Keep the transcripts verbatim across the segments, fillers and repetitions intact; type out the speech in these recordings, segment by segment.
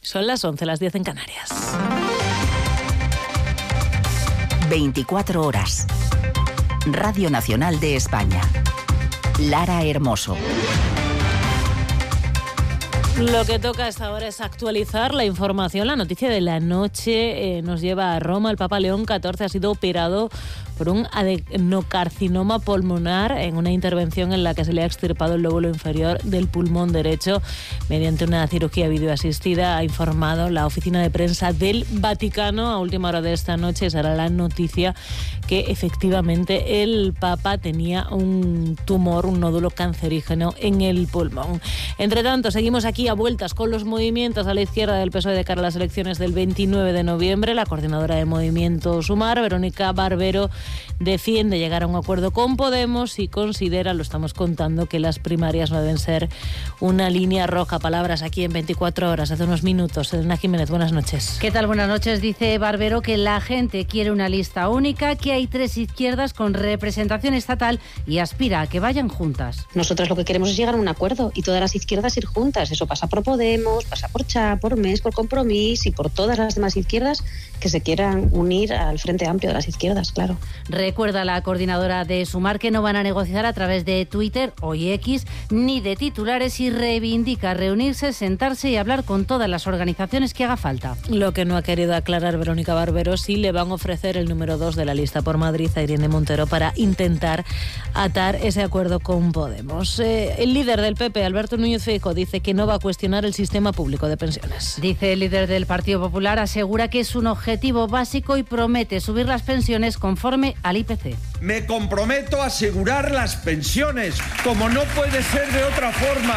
Son las once, las diez en Canarias. veinticuatro horas. Radio Nacional de España. Lara Hermoso. Lo que toca hasta ahora es actualizar la información. La noticia de la noche eh, nos lleva a Roma. El Papa León catorce ha sido operado por un adenocarcinoma pulmonar en una intervención en la que se le ha extirpado el lóbulo inferior del pulmón derecho mediante una cirugía videoasistida, ha informado la oficina de prensa del Vaticano. A última hora de esta noche será la noticia que efectivamente el Papa tenía un tumor, un nódulo cancerígeno en el pulmón. Entre tanto, seguimos aquí a vueltas con los movimientos a la izquierda del P S O E de cara a las elecciones del veintinueve de noviembre. La coordinadora de Movimiento Sumar, Verónica Barbero, defiende llegar a un acuerdo con Podemos y considera, lo estamos contando, que las primarias no deben ser una línea roja. Palabras aquí en veinticuatro horas, hace unos minutos. Elena Jiménez, buenas noches. ¿Qué tal? Buenas noches. Dice Barbero que la gente quiere una lista única, que hay tres izquierdas con representación estatal y aspira a que vayan juntas. Nosotras lo que queremos es llegar a un acuerdo y todas las izquierdas ir juntas. Eso pasa por Podemos, pasa por C H A, por M E S, por Compromís y por todas las demás izquierdas que se quieran unir al Frente Amplio de las izquierdas, claro. Recuerda la coordinadora de Sumar que no van a negociar a través de Twitter, hoy X, ni de titulares, y reivindica reunirse, sentarse y hablar con todas las organizaciones que haga falta. Lo que no ha querido aclarar Verónica Barbero, sí le van a ofrecer el número dos de la lista por Madrid a Irene Montero para intentar atar ese acuerdo con Podemos. Eh, el líder del P P, Alberto Núñez Feijóo, dice que no va a cuestionar el sistema público de pensiones. Dice el líder del Partido Popular, asegura que es un objetivo básico y promete subir las pensiones conforme al I P C. Me comprometo a asegurar las pensiones, como no puede ser de otra forma.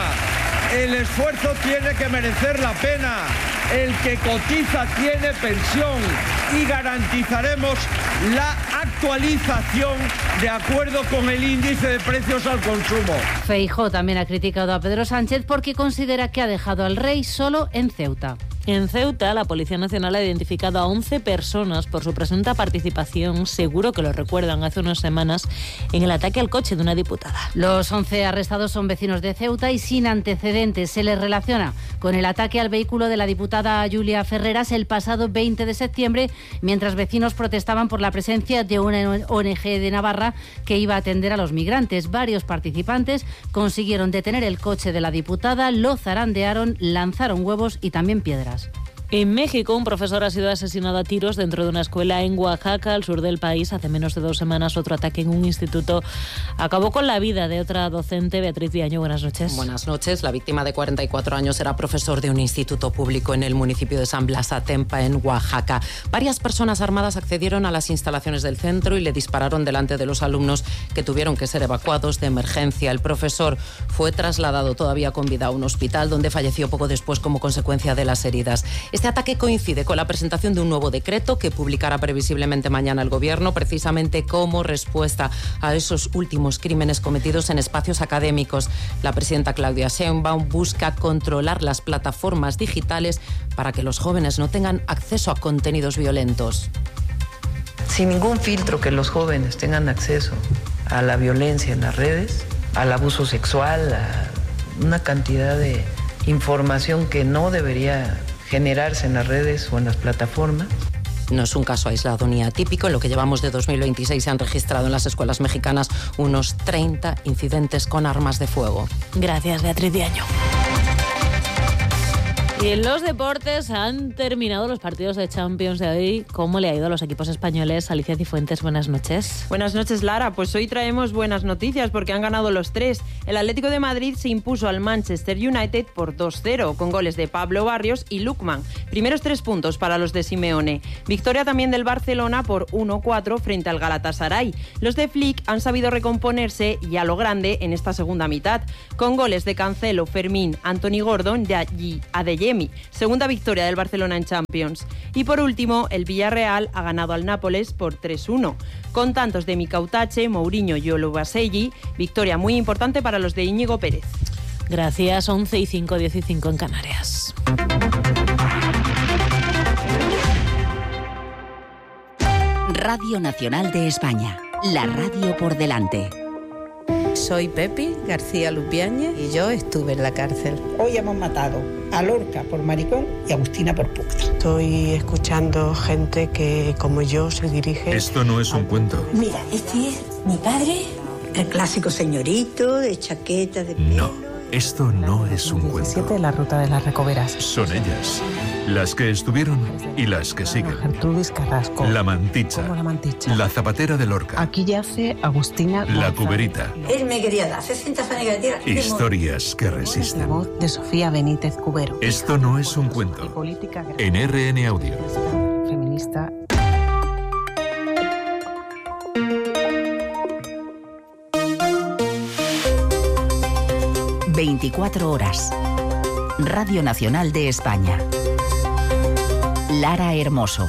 El esfuerzo tiene que merecer la pena. El que cotiza tiene pensión y garantizaremos la actualización de acuerdo con el índice de precios al consumo. Feijóo también ha criticado a Pedro Sánchez porque considera que ha dejado al rey solo en Ceuta. En Ceuta, la Policía Nacional ha identificado a once personas por su presunta participación, seguro que lo recuerdan, hace unas semanas, en el ataque al coche de una diputada. Los once arrestados son vecinos de Ceuta y sin antecedentes. Se les relaciona con el ataque al vehículo de la diputada Julia Ferreras el pasado veinte de septiembre, mientras vecinos protestaban por la presencia de una O N G de Navarra que iba a atender a los migrantes. Varios participantes consiguieron detener el coche de la diputada, lo zarandearon, lanzaron huevos y también piedras. En México, un profesor ha sido asesinado a tiros dentro de una escuela en Oaxaca, al sur del país. Hace menos de dos semanas, otro ataque en un instituto acabó con la vida de otra docente. Beatriz Viaño, buenas noches. Buenas noches. La víctima, de cuarenta y cuatro años, era profesor de un instituto público en el municipio de San Blas Atempa, en Oaxaca. Varias personas armadas accedieron a las instalaciones del centro y le dispararon delante de los alumnos, que tuvieron que ser evacuados de emergencia. El profesor fue trasladado todavía con vida a un hospital, donde falleció poco después como consecuencia de las heridas. Este ataque coincide con la presentación de un nuevo decreto que publicará previsiblemente mañana el Gobierno, precisamente como respuesta a esos últimos crímenes cometidos en espacios académicos. La presidenta Claudia Sheinbaum busca controlar las plataformas digitales para que los jóvenes no tengan acceso a contenidos violentos. Sin ningún filtro, que los jóvenes tengan acceso a la violencia en las redes, al abuso sexual, a una cantidad de información que no debería generarse en las redes o en las plataformas. No es un caso aislado ni atípico. En lo que llevamos de dos mil veintiséis se han registrado en las escuelas mexicanas unos treinta incidentes con armas de fuego. Gracias, Beatriz Diaño. Y en los deportes han terminado los partidos de Champions de hoy. ¿Cómo le ha ido a los equipos españoles? Alicia Cifuentes, buenas noches. Buenas noches, Lara. Pues hoy traemos buenas noticias porque han ganado los tres. El Atlético de Madrid se impuso al Manchester United por dos cero con goles de Pablo Barrios y Lukman. Primeros tres puntos para los de Simeone. Victoria también del Barcelona por uno cuatro frente al Galatasaray. Los de Flick han sabido recomponerse y a lo grande en esta segunda mitad, con goles de Cancelo, Fermín, Anthony Gordon y Adeyemi. Segunda victoria del Barcelona en Champions. Y por último, el Villarreal ha ganado al Nápoles por tres uno. Con tantos de Mika Utache, Mourinho y Oluwaseyi, victoria muy importante para los de Íñigo Pérez. Gracias, once y cinco, diez y cinco en Canarias. Radio Nacional de España, la radio por delante. Soy Soy Pepi García Lupiáñez y yo estuve en la cárcel. Hoy hemos matado a Lorca por maricón y a Agustina por puta. Estoy escuchando gente que, como yo, se dirige... Esto no es un cuento. Mira, este es mi padre, el clásico señorito de chaqueta de pelo. No, esto no es un cuento. La ruta de las Recoveras. Son ellas, las que estuvieron y las que siguen. Gertrudis Carrasco. La Manticha. ¿Cómo la Manticha? La Zapatera de Lorca. Aquí yace Agustina La González. Cuberita. Él me quería dar sesenta años de tierra. Historias que La resisten. voz de Sofía Benítez Cubero. Esto no es un cuento. Política En R N Audio. feminista. veinticuatro horas. Radio Nacional de España. Lara Hermoso.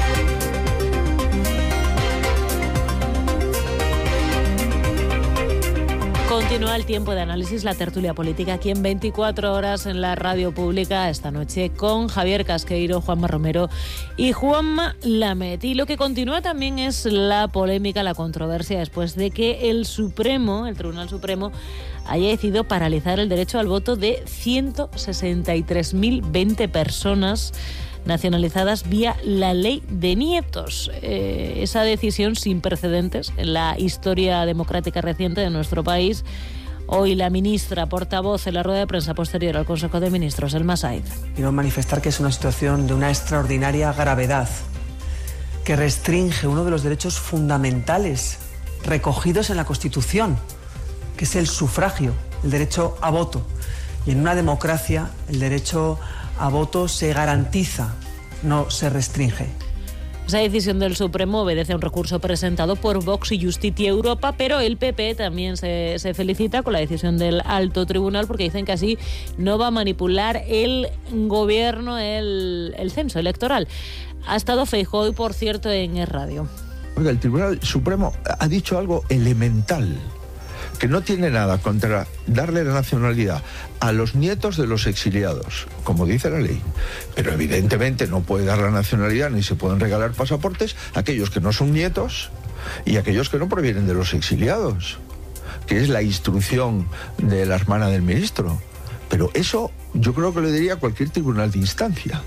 Continúa el tiempo de análisis, la tertulia política aquí en veinticuatro horas en la radio pública esta noche con Javier Casqueiro, Juanma Romero y Juanma Lamet. Y lo que continúa también es la polémica, la controversia después de que el Supremo, el Tribunal Supremo, haya decidido paralizar el derecho al voto de ciento sesenta y tres mil veinte personas nacionalizadas vía la ley de nietos. Eh, esa decisión sin precedentes en la historia democrática reciente de nuestro país. Hoy la ministra portavoz en la rueda de prensa posterior al Consejo de Ministros, Elma Saíz. Quiero manifestar que es una situación de una extraordinaria gravedad que restringe uno de los derechos fundamentales recogidos en la Constitución, que es el sufragio, el derecho a voto. Y en una democracia el derecho a voto se garantiza, no se restringe. Esa decisión del Supremo obedece a un recurso presentado por Vox y Justicia Europa, pero el P P también se, se felicita con la decisión del alto tribunal porque dicen que así no va a manipular el gobierno, el, el censo electoral. Ha estado Feijóo hoy, por cierto, en Es Radio. Oiga, el Tribunal Supremo ha dicho algo elemental, que no tiene nada contra darle la nacionalidad a los nietos de los exiliados, como dice la ley, pero evidentemente no puede dar la nacionalidad ni se pueden regalar pasaportes a aquellos que no son nietos y a aquellos que no provienen de los exiliados, que es la instrucción de la hermana del ministro. Pero eso yo creo que lo diría cualquier tribunal de instancia.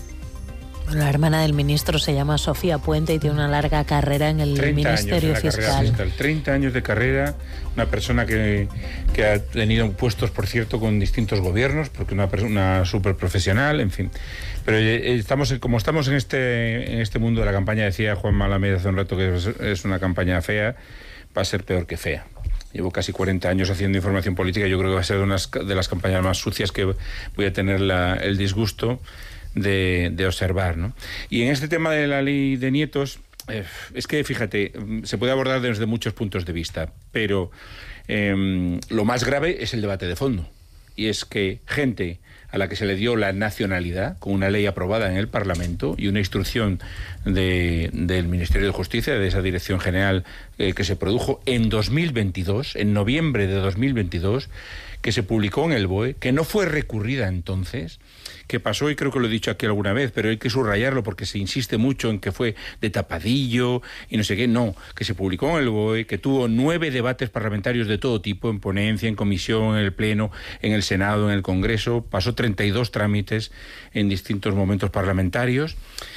La hermana del ministro se llama Sofía Puente y tiene una larga carrera en el Ministerio Fiscal. fiscal. treinta años de carrera, una persona que, que ha tenido puestos, por cierto, con distintos gobiernos, porque una persona súper profesional, en fin. Pero estamos, como estamos en este, en este mundo de la campaña, decía Juan Malamed hace un rato que es, es una campaña fea, va a ser peor que fea. Llevo casi cuarenta años haciendo información política y yo creo que va a ser una de las campañas más sucias que voy a tener la, el disgusto De, de observar, ¿no? Y en este tema de la ley de nietos, eh, es que, fíjate, se puede abordar desde muchos puntos de vista, pero eh, lo más grave es el debate de fondo, y es que gente a la que se le dio la nacionalidad con una ley aprobada en el Parlamento y una instrucción de, del Ministerio de Justicia, de esa Dirección General eh, que se produjo en dos mil veintidós, en noviembre de dos mil veintidós, que se publicó en el B O E, que no fue recurrida entonces, que pasó, y creo que lo he dicho aquí alguna vez, pero hay que subrayarlo porque se insiste mucho en que fue de tapadillo y no sé qué. No, que se publicó en el B O E, que tuvo nueve debates parlamentarios de todo tipo, en ponencia, en comisión, en el Pleno, en el Senado, en el Congreso, pasó treinta y dos trámites en distintos momentos parlamentarios,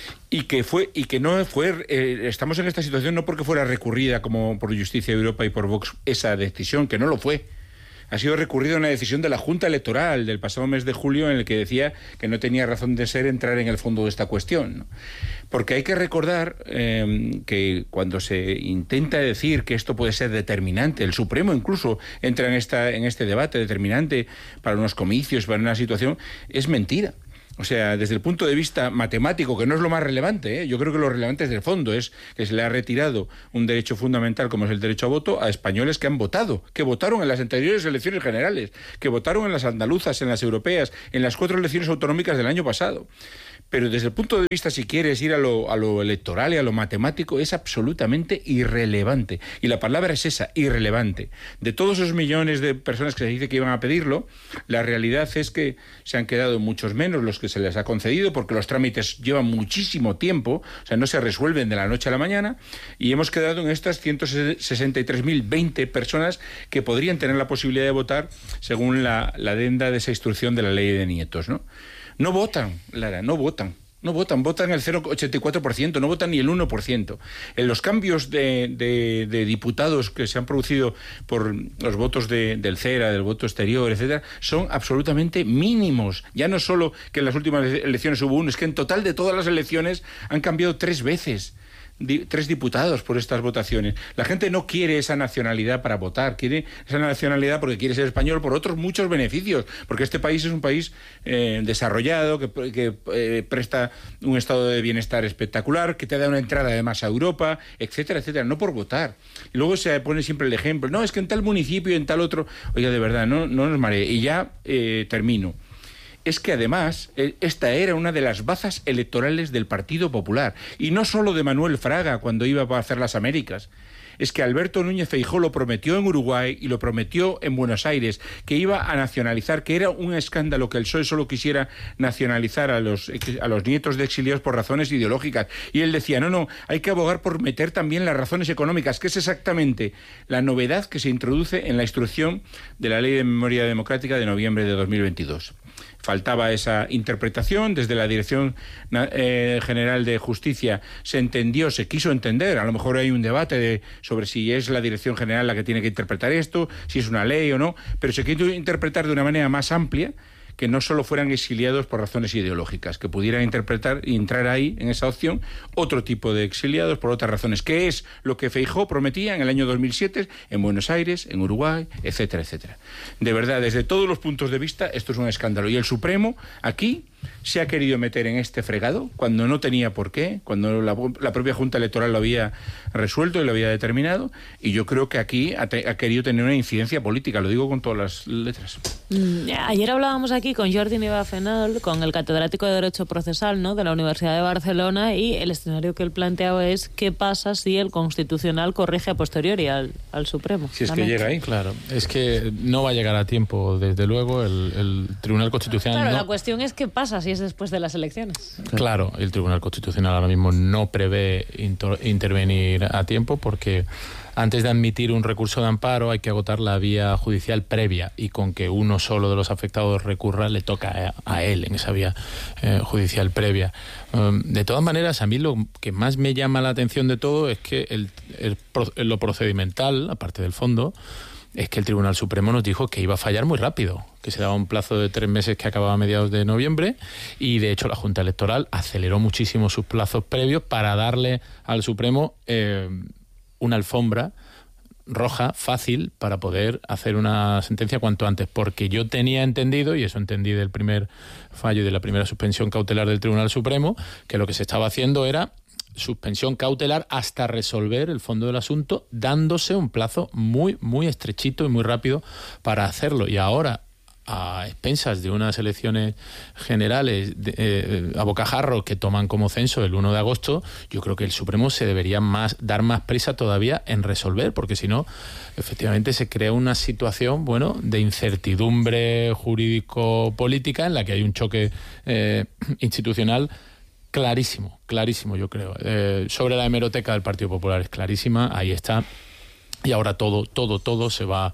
y que fue y que no fue eh, estamos en esta situación no porque fuera recurrida como por Justicia Europa y por Vox esa decisión, que no lo fue. Ha sido recurrida una decisión de la Junta Electoral del pasado mes de julio en el que decía que no tenía razón de ser entrar en el fondo de esta cuestión, ¿no? Porque hay que recordar eh, que cuando se intenta decir que esto puede ser determinante, el Supremo incluso entra en, esta, en este debate determinante para unos comicios, para una situación, es mentira. O sea, desde el punto de vista matemático, que no es lo más relevante, ¿eh? Yo creo que lo relevante es del fondo, es que se le ha retirado un derecho fundamental como es el derecho a voto a españoles que han votado, que votaron en las anteriores elecciones generales, que votaron en las andaluzas, en las europeas, en las cuatro elecciones autonómicas del año pasado. Pero desde el punto de vista, si quieres ir a lo, a lo electoral y a lo matemático, es absolutamente irrelevante. Y la palabra es esa, irrelevante. De todos esos millones de personas que se dice que iban a pedirlo, la realidad es que se han quedado muchos menos los que que se les ha concedido, porque los trámites llevan muchísimo tiempo, o sea, no se resuelven de la noche a la mañana, y hemos quedado en estas ciento sesenta y tres mil veinte personas que podrían tener la posibilidad de votar según la, la adenda de esa instrucción de la ley de nietos, ¿no? No votan, Lara, no votan. No votan, votan el cero coma ochenta y cuatro por ciento, no votan ni el uno por ciento. En los cambios de, de, de diputados que se han producido por los votos de, del CERA, del voto exterior, etcétera, son absolutamente mínimos. Ya no solo que en las últimas elecciones hubo uno, es que en total de todas las elecciones han cambiado tres veces. Di, tres diputados por estas votaciones. La gente no quiere esa nacionalidad para votar, quiere esa nacionalidad porque quiere ser español por otros muchos beneficios, porque este país es un país eh, desarrollado, que, que eh, presta un estado de bienestar espectacular, que te da una entrada además a Europa, etcétera, etcétera, no por votar. Y luego se pone siempre el ejemplo, no, es que en tal municipio, en tal otro, oiga, de verdad, no, no nos maree. Y ya eh, termino. Es que además esta era una de las bazas electorales del Partido Popular, y no solo de Manuel Fraga cuando iba a hacer las Américas. Es que Alberto Núñez Feijóo lo prometió en Uruguay y lo prometió en Buenos Aires, que iba a nacionalizar, que era un escándalo que el P S O E solo quisiera nacionalizar a los, a los nietos de exiliados por razones ideológicas. Y él decía, no, no, hay que abogar por meter también las razones económicas, que es exactamente la novedad que se introduce en la instrucción de la Ley de Memoria Democrática de noviembre de dos mil veintidós. Faltaba esa interpretación, desde la Dirección eh, General de Justicia se entendió, se quiso entender, a lo mejor hay un debate de, sobre si es la Dirección General la que tiene que interpretar esto, si es una ley o no, pero se quiso interpretar de una manera más amplia, que no solo fueran exiliados por razones ideológicas, que pudieran interpretar y entrar ahí, en esa opción, otro tipo de exiliados por otras razones, que es lo que Feijóo prometía en el año dos mil siete en Buenos Aires, en Uruguay, etcétera, etcétera. De verdad, desde todos los puntos de vista, esto es un escándalo. Y el Supremo, aquí, se ha querido meter en este fregado, cuando no tenía por qué, cuando la, la propia Junta Electoral lo había resuelto y lo había determinado, y yo creo que aquí ha, te, ha querido tener una incidencia política, lo digo con todas las letras. Mm, ayer hablábamos aquí con Jordi Nieva Fenol, con el catedrático de Derecho Procesal, ¿no?, de la Universidad de Barcelona, y el escenario que él planteaba es qué pasa si el Constitucional corrige a posteriori al, al Supremo. Si es también. Que llega ahí. Claro, es que no va a llegar a tiempo, desde luego, el, el Tribunal Constitucional. Claro, no... la cuestión es qué pasa si es después de las elecciones. Claro, el Tribunal Constitucional ahora mismo no prevé inter- intervenir a tiempo, porque antes de admitir un recurso de amparo hay que agotar la vía judicial previa, y con que uno solo de los afectados recurra le toca a, a él en esa vía eh, judicial previa. Um, de todas maneras, a mí lo que más me llama la atención de todo es que el, el, lo procedimental, aparte del fondo, es que el Tribunal Supremo nos dijo que iba a fallar muy rápido, que se daba un plazo de tres meses que acababa a mediados de noviembre, y de hecho la Junta Electoral aceleró muchísimo sus plazos previos para darle al Supremo eh, una alfombra roja fácil para poder hacer una sentencia cuanto antes, porque yo tenía entendido, y eso entendí del primer fallo y de la primera suspensión cautelar del Tribunal Supremo, que lo que se estaba haciendo era suspensión cautelar hasta resolver el fondo del asunto, dándose un plazo muy, muy estrechito y muy rápido para hacerlo. Y ahora, a expensas de unas elecciones generales de, eh, a bocajarro que toman como censo el uno de agosto, yo creo que el Supremo se debería más dar más prisa todavía en resolver, porque si no, efectivamente se crea una situación, bueno, de incertidumbre jurídico-política en la que hay un choque eh, institucional clarísimo, clarísimo, yo creo. Eh, sobre la hemeroteca del Partido Popular es clarísima, ahí está. Y ahora todo, todo, todo se va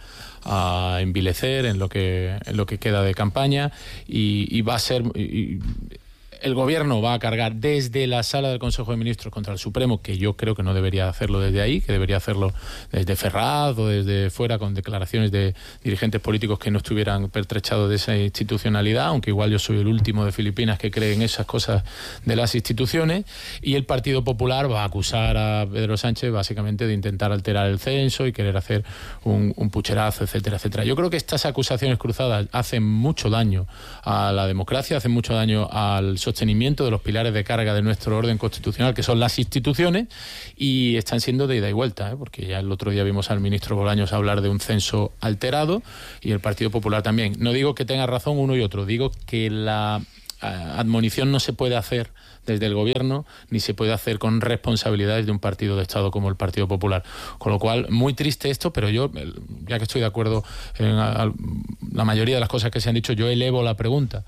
a envilecer en lo que, en lo que queda de campaña, y, y va a ser... Y, el Gobierno va a cargar desde la Sala del Consejo de Ministros contra el Supremo, que yo creo que no debería hacerlo desde ahí, que debería hacerlo desde Ferraz o desde fuera, con declaraciones de dirigentes políticos que no estuvieran pertrechados de esa institucionalidad, aunque igual yo soy el último de Filipinas que cree en esas cosas de las instituciones. Y el Partido Popular va a acusar a Pedro Sánchez básicamente de intentar alterar el censo y querer hacer un, un pucherazo, etcétera, etcétera. Yo creo que estas acusaciones cruzadas hacen mucho daño a la democracia, hacen mucho daño al sostenimiento de los pilares de carga de nuestro orden constitucional, que son las instituciones, y están siendo de ida y vuelta, ¿eh? Porque ya el otro día vimos al ministro Bolaños hablar de un censo alterado, y el Partido Popular también. No digo que tenga razón uno y otro, digo que la eh, admonición no se puede hacer desde el Gobierno, ni se puede hacer con responsabilidades de un partido de Estado como el Partido Popular. Con lo cual, muy triste esto, pero yo, ya que estoy de acuerdo en la mayoría de las cosas que se han dicho, yo elevo la pregunta.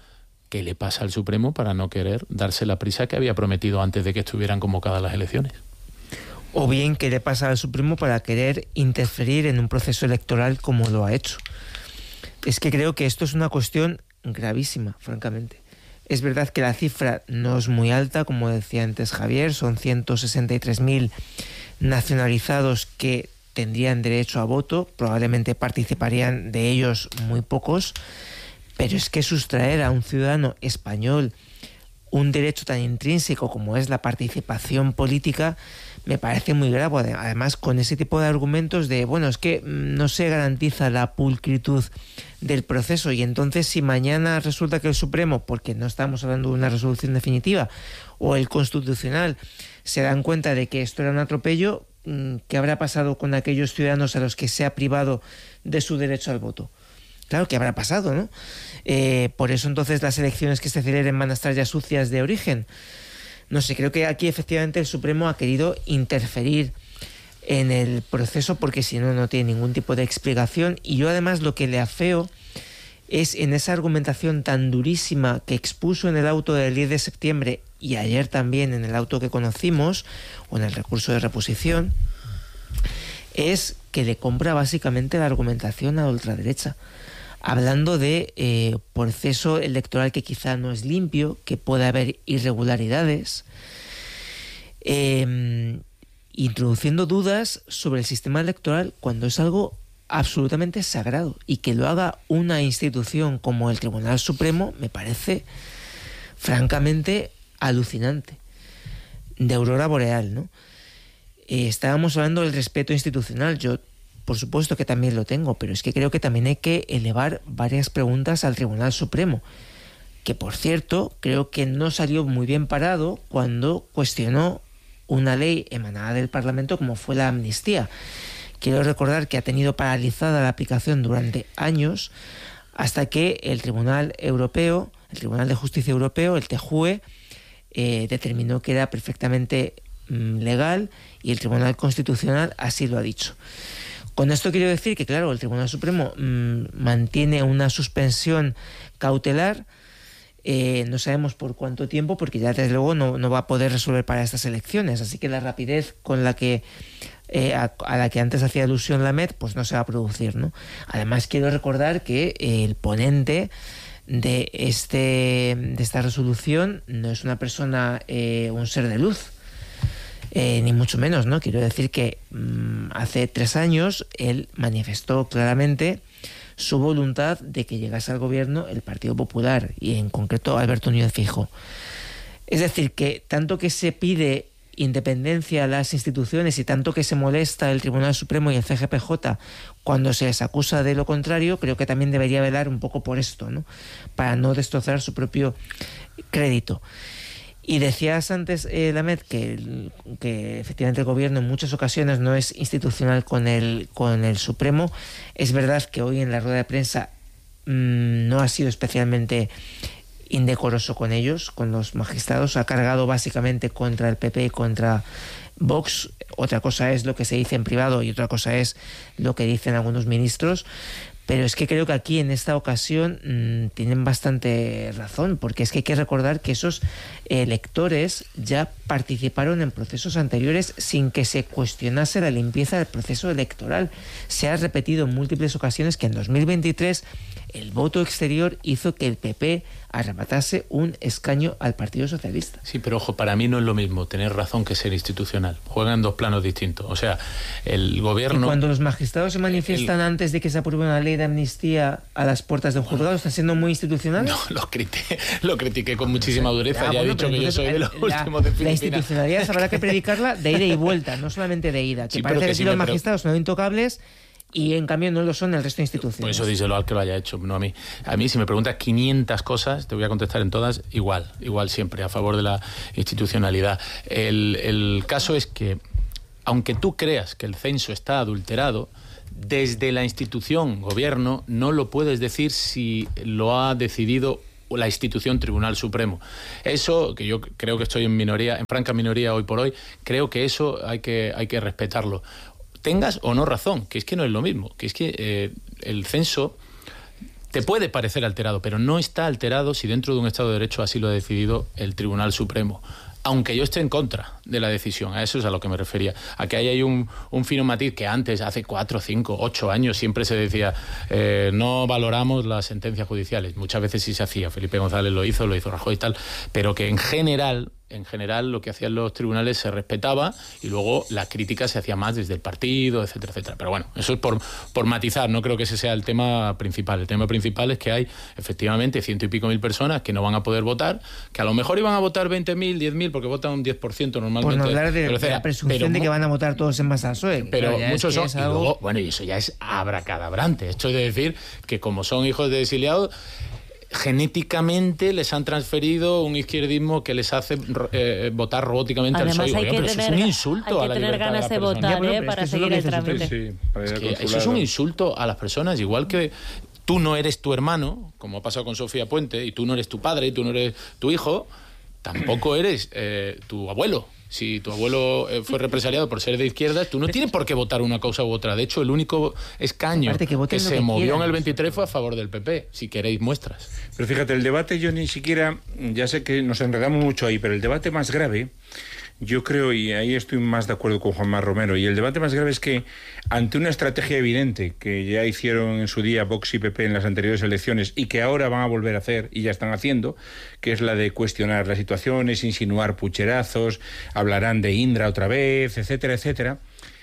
¿qué le pasa al Supremo para no querer darse la prisa que había prometido antes de que estuvieran convocadas las elecciones? O bien, ¿qué le pasa al Supremo para querer interferir en un proceso electoral como lo ha hecho? Es que creo que esto es una cuestión gravísima, francamente. Es verdad que la cifra no es muy alta, como decía antes Javier, son ciento sesenta y tres mil nacionalizados que tendrían derecho a voto, probablemente participarían de ellos muy pocos, pero es que sustraer a un ciudadano español un derecho tan intrínseco como es la participación política me parece muy grave. Además, con ese tipo de argumentos de, bueno, es que no se garantiza la pulcritud del proceso, y entonces si mañana resulta que el Supremo, porque no estamos hablando de una resolución definitiva, o el Constitucional se dan cuenta de que esto era un atropello, ¿qué habrá pasado con aquellos ciudadanos a los que se ha privado de su derecho al voto? Claro, ¿qué habrá pasado, no? Eh, por eso entonces las elecciones que se celebren van a estar ya sucias de origen. No sé, creo que aquí efectivamente el Supremo ha querido interferir en el proceso, porque si no, no tiene ningún tipo de explicación. Y yo además lo que le afeo es en esa argumentación tan durísima que expuso en el auto del diez de septiembre y ayer también en el auto que conocimos, o en el recurso de reposición, es que le compra básicamente la argumentación a la ultraderecha, hablando de eh, proceso electoral que quizá no es limpio, que puede haber irregularidades, eh, introduciendo dudas sobre el sistema electoral cuando es algo absolutamente sagrado, y que lo haga una institución como el Tribunal Supremo me parece francamente alucinante, de aurora boreal, ¿no? Eh, estábamos hablando del respeto institucional. Yo por supuesto que también lo tengo, pero es que creo que también hay que elevar varias preguntas al Tribunal Supremo, que por cierto creo que no salió muy bien parado cuando cuestionó una ley emanada del Parlamento como fue la amnistía. Quiero recordar que ha tenido paralizada la aplicación durante años, hasta que el Tribunal Europeo, el Tribunal de Justicia Europeo, el T J U E, eh, determinó que era perfectamente mm, legal, y el Tribunal Constitucional así lo ha dicho. Con esto quiero decir que, claro, el Tribunal Supremo mmm, mantiene una suspensión cautelar, eh, no sabemos por cuánto tiempo, porque ya desde luego no, no va a poder resolver para estas elecciones, así que la rapidez con la que eh, a, a la que antes hacía alusión Lamet, pues no se va a producir, ¿no? Además, quiero recordar que eh, el ponente de este de esta resolución no es una persona, eh, un ser de luz. Eh, ni mucho menos, ¿no? Quiero decir que mmm, hace tres años él manifestó claramente su voluntad de que llegase al gobierno el Partido Popular, y en concreto Alberto Núñez Feijóo. Es decir, que tanto que se pide independencia a las instituciones y tanto que se molesta el Tribunal Supremo y el C G P J cuando se les acusa de lo contrario, creo que también debería velar un poco por esto, ¿no? Para no destrozar su propio crédito. Y decías antes, eh, Lamet, que, que efectivamente el gobierno en muchas ocasiones no es institucional con el, con el Supremo. Es verdad que hoy en la rueda de prensa mmm, no ha sido especialmente indecoroso con ellos, con los magistrados. Ha cargado básicamente contra el P P y contra Vox. Otra cosa es lo que se dice en privado y otra cosa es lo que dicen algunos ministros. Pero es que creo que aquí en esta ocasión mmm, tienen bastante razón, porque es que hay que recordar que esos electores ya participaron en procesos anteriores sin que se cuestionase la limpieza del proceso electoral. Se ha repetido en múltiples ocasiones que en dos mil veintitrés el voto exterior hizo que el P P arrebatase un escaño al Partido Socialista. Sí, pero ojo, para mí no es lo mismo tener razón que ser institucional. Juegan en dos planos distintos. O sea, el gobierno... Y cuando los magistrados se manifiestan el... antes de que se apruebe una ley de amnistía a las puertas de un juzgado, ¿están siendo muy institucionales? No, lo critiqué, lo critiqué con muchísima dureza. Ah, ya bueno, he dicho que yo soy de los la, últimos de Filipinas. La institucionalidad habrá que predicarla de ida y vuelta, no solamente de ida. Que sí, parece que, que si los pero... magistrados son intocables... Y en cambio no lo son el resto de instituciones. Por eso díselo al que lo haya hecho, no a mí. A mí, si me preguntas quinientas cosas, te voy a contestar en todas igual, igual siempre, a favor de la institucionalidad. El, el caso es que, aunque tú creas que el censo está adulterado, desde la institución gobierno no lo puedes decir si lo ha decidido la institución Tribunal Supremo. Eso, que yo creo que estoy en minoría, en franca minoría hoy por hoy, creo que eso hay que, hay que respetarlo. Tengas o no razón, que es que no es lo mismo, que es que eh, el censo te puede parecer alterado, pero no está alterado si dentro de un Estado de Derecho así lo ha decidido el Tribunal Supremo. Aunque yo esté en contra de la decisión, a eso es a lo que me refería. A que ahí hay un, un fino matiz que antes, hace cuatro, cinco, ocho años, siempre se decía eh, no valoramos las sentencias judiciales. Muchas veces sí se hacía, Felipe González lo hizo, lo hizo Rajoy y tal, pero que en general... En general, lo que hacían los tribunales se respetaba y luego la crítica se hacía más desde el partido, etcétera, etcétera. Pero bueno, eso es por, por matizar, no creo que ese sea el tema principal. El tema principal es que hay efectivamente ciento y pico mil personas que no van a poder votar, que a lo mejor iban a votar veinte mil, diez mil, porque votan un diez por ciento normalmente. Por no hablar de, pero, de la presunción pero, de que van a votar todos en masa P S O E. Pero claro, muchos son... Es y algo... luego, bueno, y eso ya es abracadabrante. Esto es de decir que como son hijos de exiliados... genéticamente les han transferido un izquierdismo que les hace eh, votar robóticamente. Además, al PSOE. hay que Oye, tener, eso es un insulto hay a la que tener libertad ganas de, de la votar, persona. ¿eh? Bueno, para es seguir el trámite. Sí, es que eso es un insulto a las personas, igual que tú no eres tu hermano, como ha pasado con Sofía Puente, y tú no eres tu padre, y tú no eres tu hijo, tampoco eres eh, tu abuelo. Si tu abuelo eh, fue represaliado por ser de izquierdas, tú no tienes por qué votar una cosa u otra. De hecho, el único escaño que, que se que movió quieran. en el veintitrés fue a favor del P P. Si queréis muestras. Pero fíjate, el debate yo ni siquiera... Ya sé que nos enredamos mucho ahí, pero el debate más grave... Yo creo, y ahí estoy más de acuerdo con Juanma Romero, y el debate más grave es que ante una estrategia evidente que ya hicieron en su día Vox y P P en las anteriores elecciones y que ahora van a volver a hacer y ya están haciendo, que es la de cuestionar las situaciones, insinuar pucherazos, hablarán de Indra otra vez, etcétera, etcétera,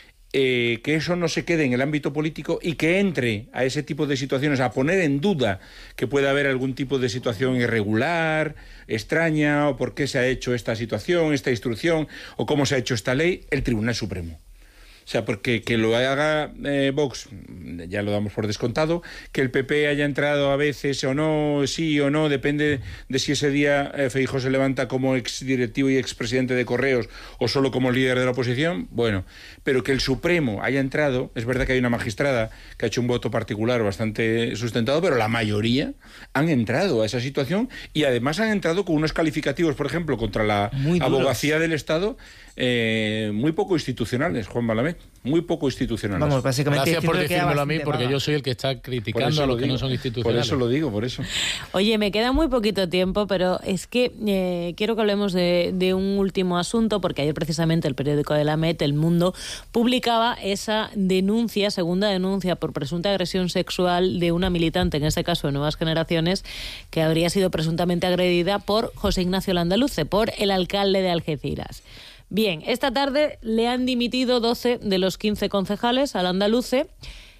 eh, que eso no se quede en el ámbito político y que entre a ese tipo de situaciones a poner en duda que pueda haber algún tipo de situación irregular, extraña, o por qué se ha hecho esta situación, esta instrucción, o cómo se ha hecho esta ley, el Tribunal Supremo. O sea, porque que lo haga eh, Vox, ya lo damos por descontado, que el P P haya entrado a veces o no, sí o no, depende de si ese día eh, Feijóo se levanta como exdirectivo y expresidente de Correos o solo como líder de la oposición, bueno, pero que el Supremo haya entrado, es verdad que hay una magistrada que ha hecho un voto particular bastante sustentado, pero la mayoría han entrado a esa situación y además han entrado con unos calificativos, por ejemplo, contra la abogacía del Estado, eh, muy poco institucionales, Juan Balamet. Muy poco institucionales. Vamos, básicamente gracias por decírmelo a mí, porque vaga. Yo soy el que está criticando a los que digo, no son institucionales. Por eso lo digo, por eso. Oye, me queda muy poquito tiempo, pero es que eh, quiero que hablemos de, de un último asunto, porque ayer precisamente el periódico de la Met, El Mundo, publicaba esa denuncia, segunda denuncia por presunta agresión sexual de una militante, en este caso de Nuevas Generaciones, que habría sido presuntamente agredida por José Ignacio Landaluce, por el alcalde de Algeciras. Bien, esta tarde le han dimitido doce de los quince concejales al Landaluce,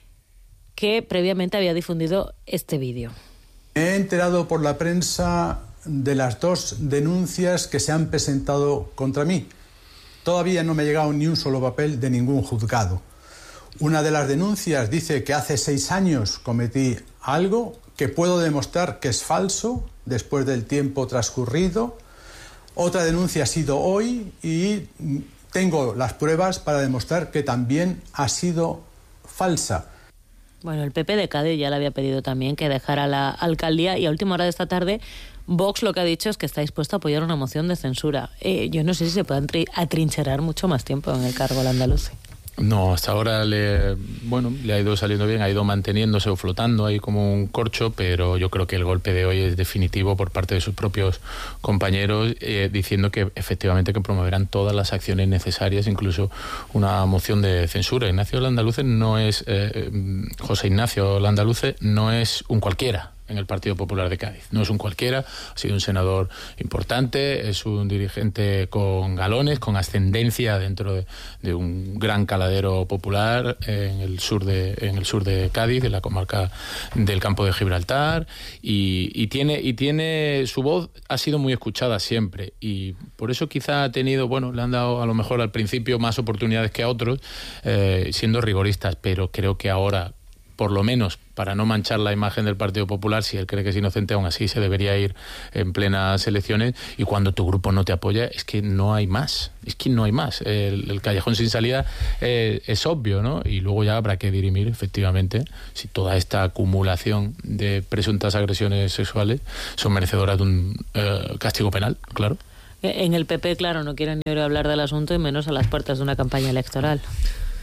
que previamente había difundido este vídeo. Me he enterado por la prensa de las dos denuncias que se han presentado contra mí. Todavía no me ha llegado ni un solo papel de ningún juzgado. Una de las denuncias dice que hace seis años cometí algo que puedo demostrar que es falso después del tiempo transcurrido. Otra denuncia ha sido hoy y tengo las pruebas para demostrar que también ha sido falsa. Bueno, el P P de Cádiz ya le había pedido también que dejara la alcaldía y a última hora de esta tarde Vox lo que ha dicho es que está dispuesto a apoyar una moción de censura. Eh, yo no sé si se puede atrincherar mucho más tiempo en el cargo Landaluce. No, hasta ahora le, bueno, le ha ido saliendo bien, ha ido manteniéndose o flotando ahí como un corcho, pero yo creo que el golpe de hoy es definitivo por parte de sus propios compañeros, eh, diciendo que efectivamente que promoverán todas las acciones necesarias, incluso una moción de censura. Ignacio Landaluce no es, eh, José Ignacio Landaluce no es un cualquiera en el Partido Popular de Cádiz. No es un cualquiera, ha sido un senador importante, es un dirigente con galones, con ascendencia dentro de, de un gran caladero popular en el sur de en el sur de Cádiz, en la comarca del Campo de Gibraltar, y, y tiene y tiene su voz ha sido muy escuchada siempre, y por eso quizá ha tenido, bueno, le han dado a lo mejor al principio más oportunidades que a otros, eh, siendo rigoristas, pero creo que ahora, por lo menos para no manchar la imagen del Partido Popular, si él cree que es inocente, aún así se debería ir en plenas elecciones, y cuando tu grupo no te apoya, es que no hay más, es que no hay más. El, el callejón sin salida eh, es obvio, ¿no? Y luego ya habrá que dirimir, efectivamente, si toda esta acumulación de presuntas agresiones sexuales son merecedoras de un eh, castigo penal, claro. En el P P, claro, no quieren ni oír hablar del asunto, y menos a las puertas de una campaña electoral.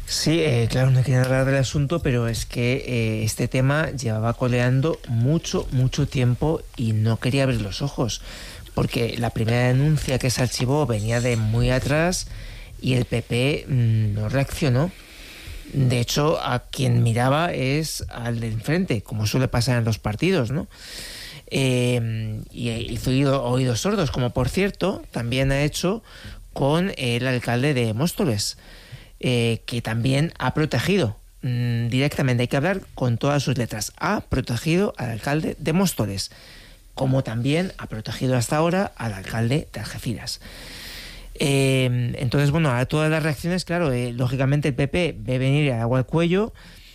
Sí, eh, claro, no quiero hablar del asunto, pero es que eh, este tema llevaba coleando mucho, mucho tiempo y no quería abrir los ojos, porque la primera denuncia que se archivó venía de muy atrás y el P P mmm, no reaccionó. De hecho, a quien miraba es al de enfrente, como suele pasar en los partidos, ¿no? Eh, y hizo oído, oídos sordos, como por cierto también ha hecho con el alcalde de Móstoles. Eh, que también ha protegido mmm, directamente, hay que hablar con todas sus letras, ha protegido al alcalde de Móstoles, como también ha protegido hasta ahora al alcalde de Algeciras. Eh, entonces, bueno, a todas las reacciones, claro, eh, lógicamente el P P ve venir el agua al cuello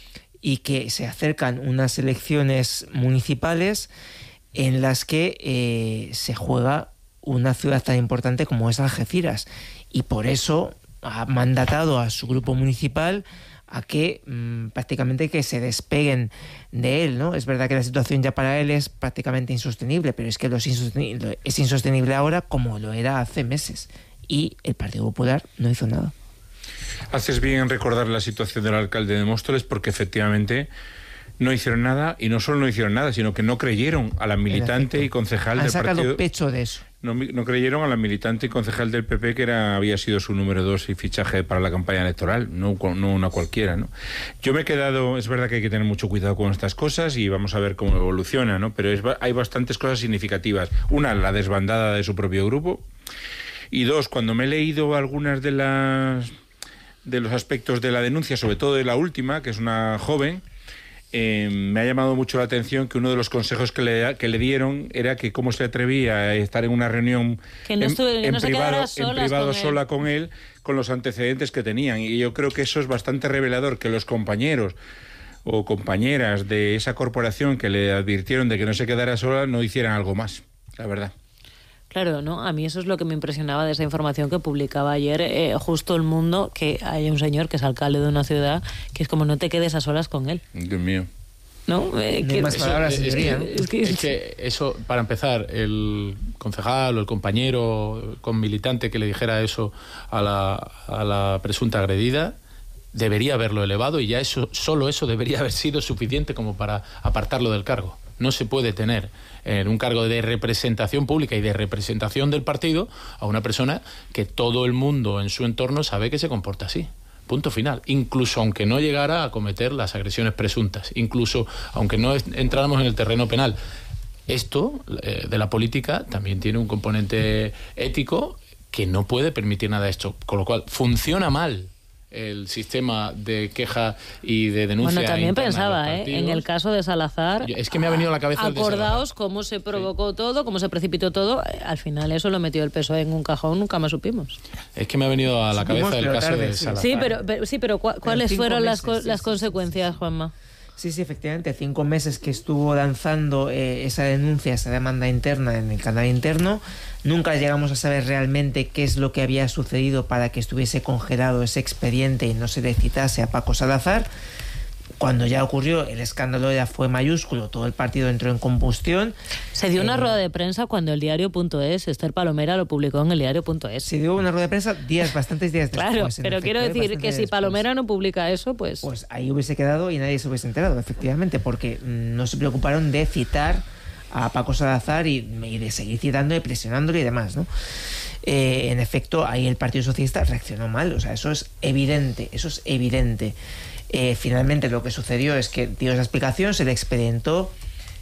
y que se acercan unas elecciones municipales en las que eh, se juega una ciudad tan importante como es Algeciras, y por eso ha mandatado a su grupo municipal a que mmm, prácticamente que se despeguen de él, ¿no? Es verdad que la situación ya para él es prácticamente insostenible, pero es que lo es, insostenible, es insostenible ahora como lo era hace meses, y el Partido Popular no hizo nada. Haces bien en recordar la situación del alcalde de Móstoles, porque efectivamente no hicieron nada, y no solo no hicieron nada, sino que no creyeron a la militante y concejal Han del sacado partido. pecho de eso. No, no creyeron a la militante y concejal del P P, que era había sido su número dos y fichaje para la campaña electoral, no, no una cualquiera, ¿no? Yo me he quedado, es verdad que hay que tener mucho cuidado con estas cosas y vamos a ver cómo evoluciona, ¿no? Pero es, hay bastantes cosas significativas. Una, la desbandada de su propio grupo, y dos, cuando me he leído algunas de las de los aspectos de la denuncia, sobre todo de la última, que es una joven, Eh, me ha llamado mucho la atención que uno de los consejos que le, que le dieron era que cómo se atrevía a estar en una reunión que no en, estuve, que en no privado, se en privado con sola él. con él, con los antecedentes que tenían. Y yo creo que eso es bastante revelador, que los compañeros o compañeras de esa corporación que le advirtieron de que no se quedara sola no hicieran algo más, la verdad. Claro, ¿no? A mí eso es lo que me impresionaba de esa información que publicaba ayer eh, Justo El Mundo, que hay un señor que es alcalde de una ciudad que es como no te quedes a solas con él. Dios mío. ¿No? Eh, que, más palabras, es, que, es, que, es que eso, para empezar, el concejal o el compañero con militante que le dijera eso a la, a la presunta agredida debería haberlo elevado, y ya eso, solo eso debería haber sido suficiente como para apartarlo del cargo. No se puede tener en un cargo de representación pública y de representación del partido a una persona que todo el mundo en su entorno sabe que se comporta así. Punto final. Incluso aunque no llegara a cometer las agresiones presuntas, incluso aunque no entráramos en el terreno penal. Esto eh, de la política también tiene un componente ético que no puede permitir nada de esto, con lo cual funciona mal el sistema de queja y de denuncia. Bueno, también interna pensaba, ¿eh? En el caso de Salazar, es que me ha venido a la cabeza el de acordaos cómo se provocó sí. todo, cómo se precipitó todo. Al final eso lo metió el P S O E en un cajón, nunca más supimos. Es que me ha venido a la cabeza el caso tarde, de Salazar. Sí, pero, pero, sí, pero ¿cu ¿cuáles fueron meses, las, co sí, las sí, consecuencias, Juanma? Sí, sí, efectivamente, cinco meses que estuvo danzando eh, esa denuncia, esa demanda interna en el canal interno. Nunca llegamos a saber realmente qué es lo que había sucedido para que estuviese congelado ese expediente y no se le citase a Paco Salazar. Cuando ya ocurrió, el escándalo ya fue mayúsculo, todo el partido entró en combustión. Se dio una eh, rueda de prensa cuando el diario punto es, Esther Palomera lo publicó en el diario punto es. Se dio una rueda de prensa días, bastantes días después. Claro, pero efecto, quiero decir que si Palomera no publica eso, pues... Pues ahí hubiese quedado y nadie se hubiese enterado, efectivamente, porque no se preocuparon de citar a Paco Salazar y, y de seguir citando y presionándole y demás, ¿no? Eh, en efecto, ahí el Partido Socialista reaccionó mal, o sea, eso es evidente, eso es evidente. Eh, finalmente lo que sucedió es que dio esa explicación, se le expedientó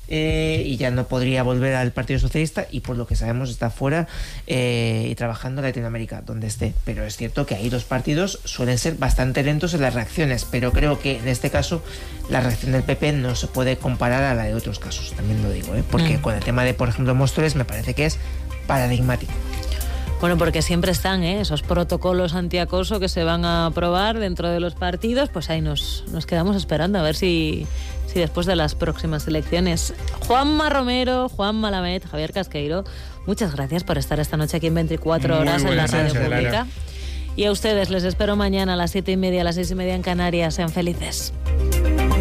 eh, y ya no podría volver al Partido Socialista, y por lo que sabemos está fuera eh, y trabajando en Latinoamérica, donde esté. Pero es cierto que ahí los partidos suelen ser bastante lentos en las reacciones, pero creo que en este caso la reacción del P P no se puede comparar a la de otros casos, también lo digo, ¿eh? Porque mm. con el tema de, por ejemplo, Móstoles me parece que es paradigmático. Bueno, porque siempre están ¿eh? esos protocolos antiacoso que se van a aprobar dentro de los partidos, pues ahí nos, nos quedamos esperando a ver si, si después de las próximas elecciones. Juanma Romero, Juan Malamed, Javier Casqueiro, muchas gracias por estar esta noche aquí en veinticuatro horas en la Radio Pública. Lara. Y a ustedes les espero mañana a las siete y media, a las seis y media en Canarias. Sean felices.